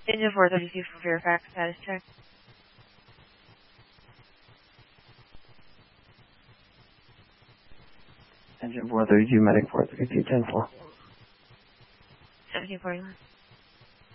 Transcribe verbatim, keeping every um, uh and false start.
Engine four thirty-two for Fairfax status check. Engine four thirty-two, medic four thirty-two, ten four. seventeen forty-one.